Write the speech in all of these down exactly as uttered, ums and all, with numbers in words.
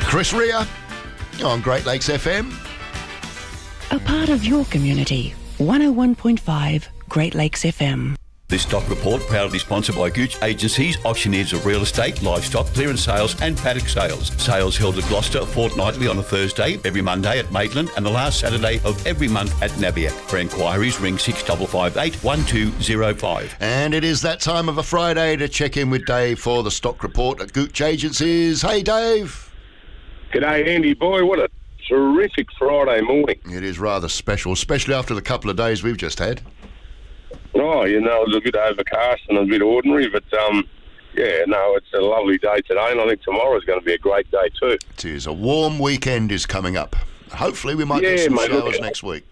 Chris Rea on Great Lakes F M. A part of your community. one oh one point five Great Lakes F M. This stock report proudly sponsored by Gooch Agencies, auctioneers of real estate, livestock, clearance sales and paddock sales. Sales held at Gloucester fortnightly on a Thursday, every Monday at Maitland and the last Saturday of every month at Nabiac. For inquiries, ring six five five eight, one two zero five. And it is that time of a Friday to check in with Dave for the stock report at Gooch Agencies. Hey, Dave. G'day, Andy. Boy, what a terrific Friday morning. It is rather special, especially after the couple of days we've just had. Oh, you know, it was a bit overcast and a bit ordinary, but, um, yeah, no, it's a lovely day today, and I think tomorrow's going to be a great day too. It is. A warm weekend is coming up. Hopefully we might yeah, get some mate, showers look, next week.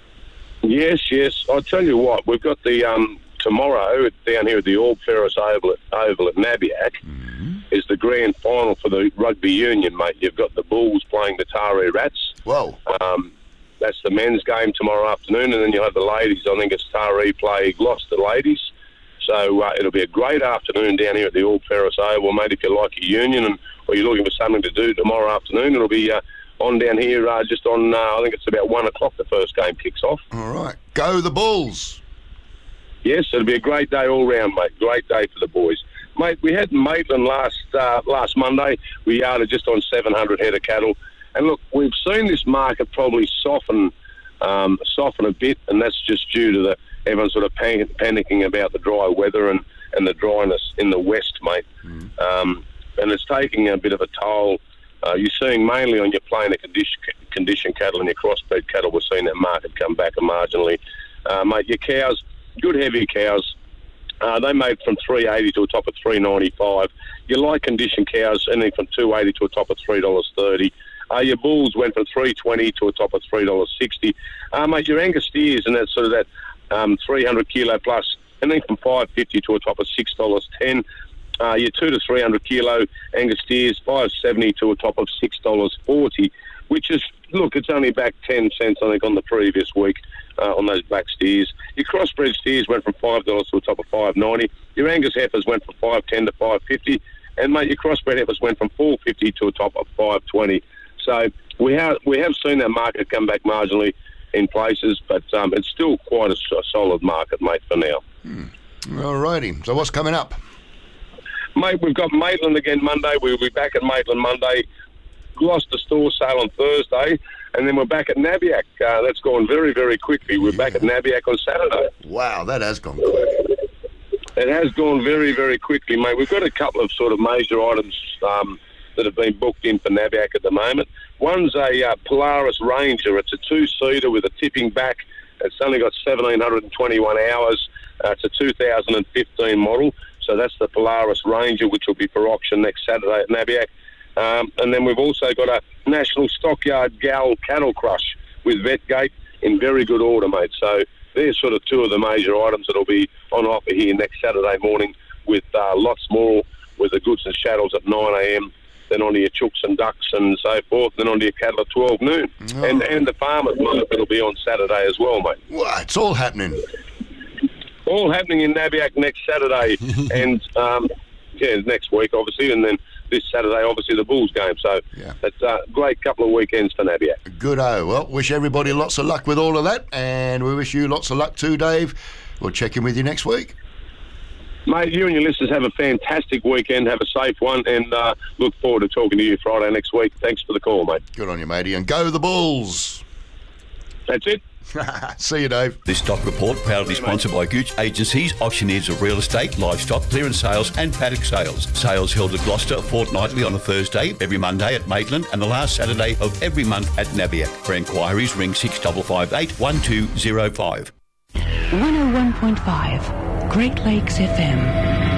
Yes, yes. I'll tell you what, we've got the, um, tomorrow, down here at the Orb Ferris Oval at, Oval at Nabiac, mm-hmm. is the grand final for the rugby union, mate. You've got the Bulls playing the Taree Rats. Whoa. Um, That's the men's game tomorrow afternoon, and then you'll have the ladies. I think it's Taree play Gloucester ladies. So uh, it'll be a great afternoon down here at the Orb Ferris Oval, mate. If you like a union and or you're looking for something to do tomorrow afternoon, it'll be uh, on down here uh, just on, uh, I think it's about one o'clock the first game kicks off. All right. Go the Bulls. Yes, it'll be a great day all round, mate. Great day for the boys. Mate, we had Maitland last uh, last Monday. We yarded just on seven hundred head of cattle. And look, we've seen this market probably soften um, soften a bit, and that's just due to the everyone sort of pan- panicking about the dry weather and, and the dryness in the west, mate. Mm. Um, and it's taking a bit of a toll. Uh, you're seeing mainly on your plainer condition, condition cattle and your crossbred cattle, we're seeing that market come back marginally. Uh, mate, your cows, good heavy cows, uh, they made from three eighty to a top of three ninety-five. Your light condition cows, anything from two eighty to a top of three dollars thirty. Uh, your bulls went from three twenty to a top of three dollars sixty. Uh, mate, your Angus steers and that sort of that um, three hundred kilo plus, anything from five fifty to a top of six dollars ten. Uh, your two to three hundred kilo Angus steers, five seventy to a top of six dollars forty, which is, look, it's only back ten cents, I think, on the previous week uh, on those black steers. Your crossbred steers went from five dollars to a top of five ninety. Your Angus heifers went from five ten to five fifty. And, mate, your crossbred heifers went from four fifty to a top of five twenty. So we have we have seen that market come back marginally in places, but um, it's still quite a, a solid market, mate, for now. Hmm. All righty. So what's coming up? Mate, we've got Maitland again Monday. We'll be back at Maitland Monday. Gloucester store sale on Thursday. And then we're back at Nabiac. Uh, that's gone very, very quickly. We're yeah. back at Nabiac on Saturday. Wow, that has gone quick. It has gone very, very quickly, mate. We've got a couple of sort of major items um, that have been booked in for Nabiac at the moment. One's a uh, Polaris Ranger. It's a two-seater with a tipping back. It's only got one thousand seven hundred twenty-one hours. Uh, it's a two thousand fifteen model. So that's the Polaris Ranger, which will be for auction next Saturday at Nabiac. Um, and then we've also got a National Stockyard Gal Cattle Crush with Vetgate in very good order, mate. So there's sort of two of the major items that will be on offer here next Saturday morning, with uh, lots more with the goods and chattels at nine a.m, then on to your chooks and ducks and so forth, then on to your cattle at twelve noon. Oh. And and the farmers market will be on Saturday as well, mate. Well, it's all happening. All happening in Nabiac next Saturday and, um, yeah, next week, obviously, and then this Saturday, obviously, the Bulls game. So yeah. it's a great couple of weekends for Nabiac. Good-o. Well, wish everybody lots of luck with all of that, and we wish you lots of luck too, Dave. We'll check in with you next week. Mate, you and your listeners have a fantastic weekend. Have a safe one, and uh, look forward to talking to you Friday next week. Thanks for the call, mate. Good on you, matey, and go the Bulls. That's it. See you, Dave. This stock report proudly sponsored by Gooch Agencies, auctioneers of real estate, livestock, clearance sales and paddock sales. Sales held at Gloucester fortnightly on a Thursday, every Monday at Maitland and the last Saturday of every month at Nabiac. For inquiries, ring six five five eight, one two zero five. one oh one point five Great Lakes F M.